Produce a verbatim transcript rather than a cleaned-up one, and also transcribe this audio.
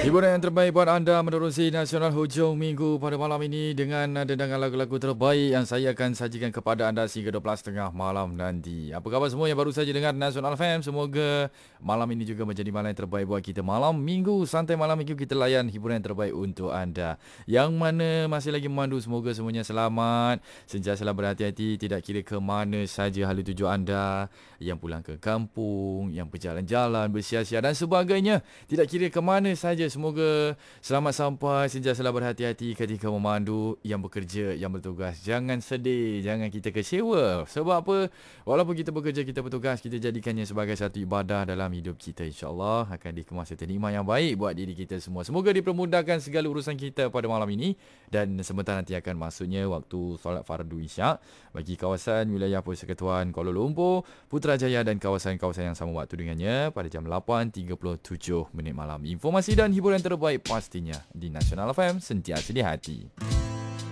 Hiburan yang terbaik buat anda menerusi Nasional Hujung Minggu pada malam ini dengan dendangan lagu-lagu terbaik yang saya akan sajikan kepada anda sehingga dua belas tiga puluh malam nanti. Apa khabar semua yang baru saja dengar Nasional F M? Semoga malam ini juga menjadi malam yang terbaik buat kita. Malam Minggu, santai malam Minggu kita layan hiburan yang terbaik untuk anda. Yang mana masih lagi memandu, semoga semuanya selamat, sentiasalah berhati-hati, tidak kira ke mana saja halu tuju anda, yang pulang ke kampung, yang berjalan-jalan, bersia-sia dan sebagainya. Tidak kira ke mana saja, semoga selamat sampai, sentiasalah berhati-hati ketika memandu, yang bekerja, yang bertugas. Jangan sedih, jangan kita kecewa. Sebab apa? Walaupun kita bekerja, kita bertugas, kita jadikannya sebagai satu ibadah dalam hidup kita. InsyaAllah akan dikemas satu nikmat yang baik buat diri kita semua. Semoga dipermudahkan segala urusan kita pada malam ini. Dan sebentar nanti akan masuknya waktu solat fardu isyak bagi kawasan wilayah Persekutuan Kuala Lumpur, Putrajaya dan kawasan-kawasan yang sama waktu dengannya pada jam lapan tiga puluh tujuh minit malam. Informasi dan hiburan terbaik pastinya di Nasional F M, sentiasa di hati.